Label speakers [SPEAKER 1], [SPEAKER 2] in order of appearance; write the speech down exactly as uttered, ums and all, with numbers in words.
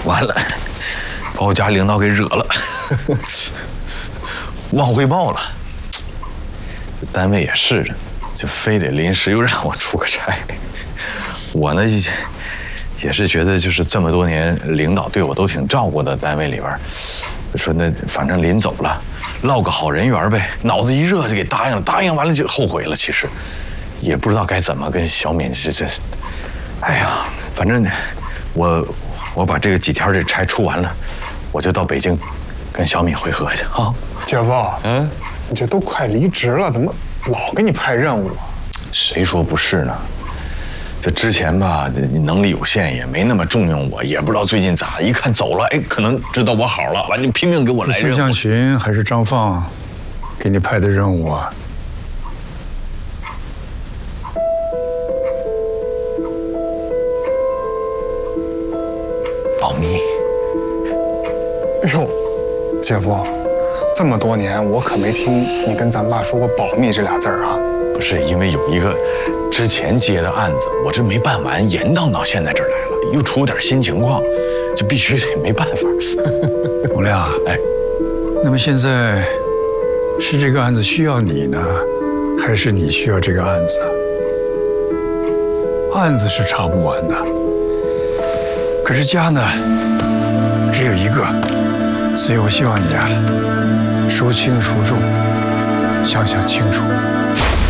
[SPEAKER 1] 完了，把我家领导给惹了，忘汇报了。单位也是的，就非得临时又让我出个差。我呢，也是觉得就是这么多年领导对我都挺照顾的，单位里边，说那反正临走了，落个好人缘呗。脑子一热就给答应了，答应完了就后悔了。其实也不知道该怎么跟小敏这这，哎呀，反正我我把这个几天这差出完了，我就到北京跟小敏会合去啊。
[SPEAKER 2] 姐夫，嗯，你这都快离职了，怎么老给你派任务啊？
[SPEAKER 1] 谁说不是呢？这之前吧，这能力有限，也没那么重用我，也不知道最近咋，一看走了，哎，可能知道我好了，完就拼命给我来任务。
[SPEAKER 3] 孙向群还是张放给你派的任务啊？
[SPEAKER 1] 保密。
[SPEAKER 2] 哎呦，姐夫，这么多年我可没听你跟咱爸说过保密这俩字儿啊。
[SPEAKER 1] 不是因为有一个之前接的案子，我这没办完，延宕到现在这儿来了，又出点新情况，就必须得没办法。
[SPEAKER 3] 洪亮，哎，那么现在是这个案子需要你呢，还是你需要这个案子？案子是查不完的，可是家呢，只有一个，所以我希望你啊，孰轻孰重，想想清楚。